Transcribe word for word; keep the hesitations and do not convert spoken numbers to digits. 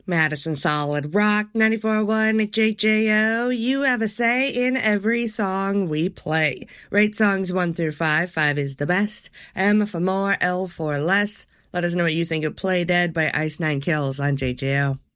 Madison Solid Rock, ninety-four point one J J O. You have a say in every song we play. Rate songs one through five. Five is the best. M for more, L for less. Let us know what you think of Play Dead by Ice Nine Kills on J J O.